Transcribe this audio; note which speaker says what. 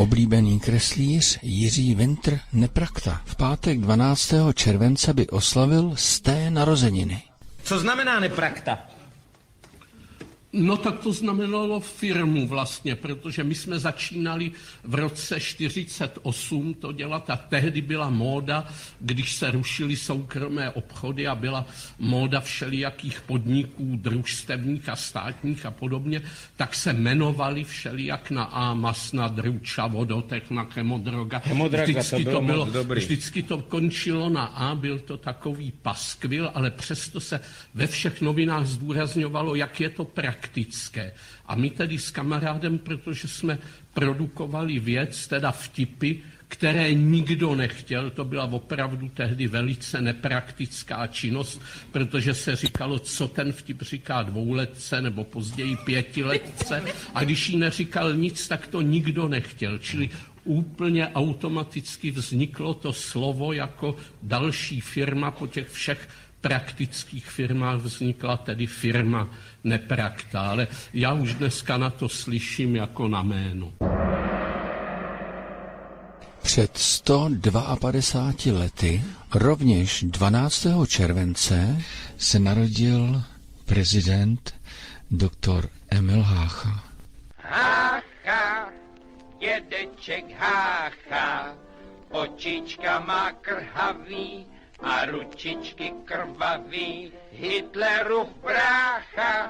Speaker 1: Oblíbený kreslíř Jiří Winter Neprakta v pátek 12. července by oslavil 100. narozeniny.
Speaker 2: Co znamená Neprakta?
Speaker 3: No tak to znamenalo firmu vlastně, protože my jsme začínali v roce 48 to dělat a tehdy byla móda, když se rušily soukromé obchody a byla móda všelijakých podniků, družstevních a státních a podobně, tak se jmenovali všelijak na A, masna, druča, vodotechna, chemodroga. Vždycky to končilo na A, byl to takový paskvil, ale přesto se ve všech novinách zdůrazňovalo, jak je to praktické. A my tedy s kamarádem, protože jsme produkovali věc, teda vtipy, které nikdo nechtěl, to byla opravdu tehdy velice nepraktická činnost, protože se říkalo, co ten vtip říká dvouletce nebo později pětiletce a když jí neříkal nic, tak to nikdo nechtěl. Čili úplně automaticky vzniklo to slovo jako další firma po těch všech praktických firmách vznikla tedy firma Neprakta, ale já už dneska na to slyším jako na jméno.
Speaker 1: Před 152 lety, rovněž 12. července, se narodil prezident doktor Emil Hácha.
Speaker 4: Hácha, dědeček Hácha, očička má krhavý a ručičky krvavý, Hitlerův brácha.